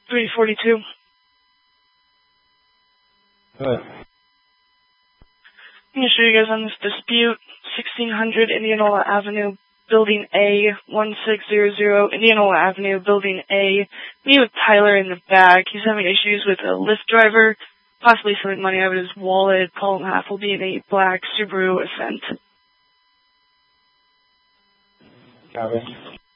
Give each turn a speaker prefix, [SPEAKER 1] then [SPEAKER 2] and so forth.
[SPEAKER 1] 342.
[SPEAKER 2] Go ahead.
[SPEAKER 1] I'm going to show you guys on this dispute, 1600 Indianola Avenue, Building A, 1600 Indianola Avenue, Building A. Me with Tyler in the back. He's having issues with a Lyft driver, possibly stealing money out of his wallet. Colin Half will be in a black Subaru Ascent.
[SPEAKER 2] Copy.